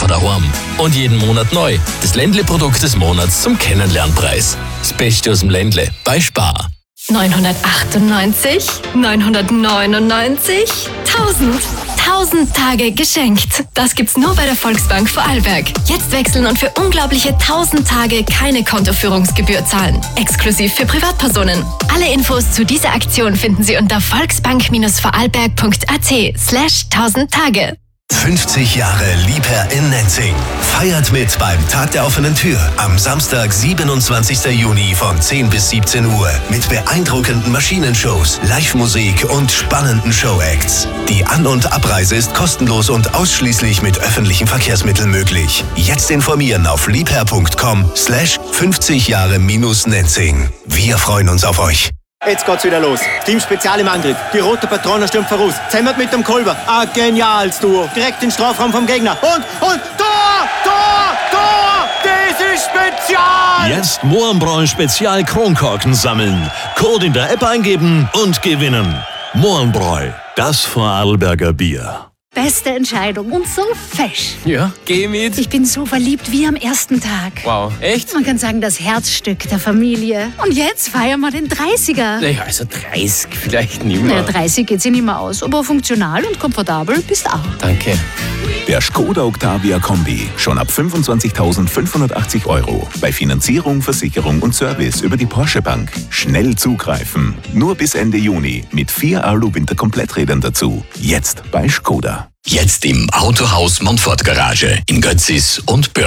von daheim. Und jeden Monat neu. Das Ländle-Produkt des Monats zum Kennenlernpreis. Das Beste aus dem Ländle bei Spar. 998, 999, 1000. 1000 Tage geschenkt. Das gibt's nur bei der Volksbank Vorarlberg. Jetzt wechseln und für unglaubliche 1000 Tage keine Kontoführungsgebühr zahlen. Exklusiv für Privatpersonen. Alle Infos zu dieser Aktion finden Sie unter volksbank-vorarlberg.at/1000 Tage. 50 Jahre Liebherr in Nenzing. Feiert mit beim Tag der offenen Tür am Samstag, 27. Juni von 10 bis 17 Uhr mit beeindruckenden Maschinenshows, Live-Musik und spannenden Showacts. Die An- und Abreise ist kostenlos und ausschließlich mit öffentlichen Verkehrsmitteln möglich. Jetzt informieren auf liebherr.com/50 Jahre-Nenzing. Wir freuen uns auf euch. Jetzt geht's wieder los. Team Spezial im Angriff. Die rote Patrone stürmt voraus. Zemmert mit dem Kolber. Ein geniales Duo. Direkt in den Strafraum vom Gegner. Und Tor! Das ist Spezial! Jetzt Mohrenbräu Spezial Kronkorken sammeln. Code in der App eingeben und gewinnen. Mohrenbräu, das Vorarlberger Bier. Beste Entscheidung und so fesch. Ja, geh mit. Ich bin so verliebt wie am ersten Tag. Wow, echt? Man kann sagen, das Herzstück der Familie. Und jetzt feiern wir den 30er. Naja, also 30 vielleicht nicht mehr. Naja, 30 geht sich nicht mehr aus, aber funktional und komfortabel bist auch. Danke. Der Skoda Octavia Kombi. Schon ab 25.580 €. Bei Finanzierung, Versicherung und Service über die Porsche Bank. Schnell zugreifen. Nur bis Ende Juni mit 4 Alu-Winter-Kompletträdern dazu. Jetzt bei Skoda. Jetzt im Autohaus Montfort Garage in Götzis und Börn.